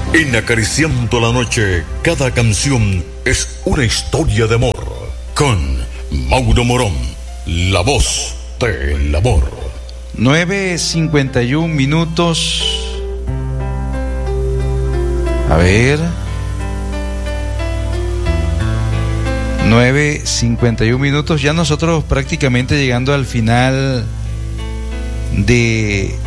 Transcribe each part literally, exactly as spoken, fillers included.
En Acariciando la Noche, cada canción es una historia de amor. Con Mauro Morón, la voz del amor. nueve cincuenta y un minutos. A ver. nueve cincuenta y un minutos. Ya nosotros prácticamente llegando al final de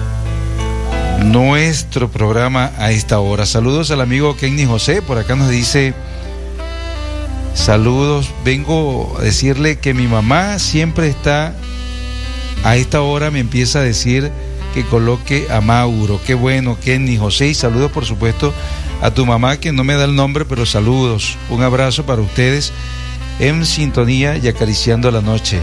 nuestro programa a esta hora. Saludos al amigo Kenny José, por acá nos dice: saludos, vengo a decirle que mi mamá siempre está a esta hora, me empieza a decir que coloque a Mauro. Qué bueno, Kenny José, y saludos por supuesto a tu mamá, que no me da el nombre, pero saludos, un abrazo para ustedes en sintonía y acariciando la noche.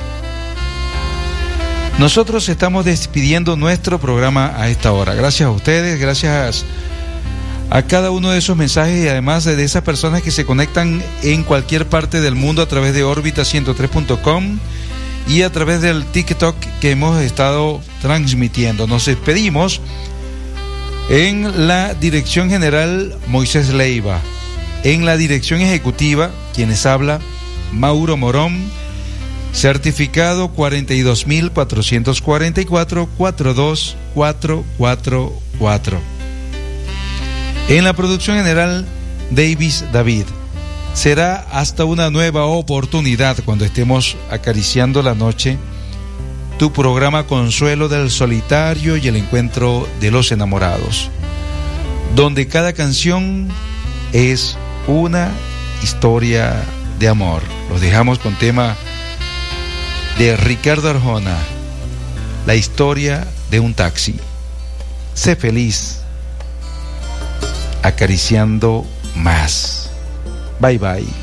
Nosotros estamos despidiendo nuestro programa a esta hora. Gracias a ustedes, gracias a cada uno de esos mensajes y además de esas personas que se conectan en cualquier parte del mundo a través de órbita ciento tres punto com y a través del TikTok que hemos estado transmitiendo. Nos despedimos en la dirección general Moisés Leiva, en la dirección ejecutiva quienes habla Mauro Morón. Certificado cuarenta y dos mil cuatrocientos cuarenta y cuatro, cuarenta y dos mil cuatrocientos cuarenta y cuatro. En la producción general, Davis David. Será hasta una nueva oportunidad cuando estemos acariciando la noche, tu programa Consuelo del Solitario y el Encuentro de los Enamorados, donde cada canción es una historia de amor. Los dejamos con tema de Ricardo Arjona, La historia de un taxi. Sé feliz, acariciando más. Bye bye.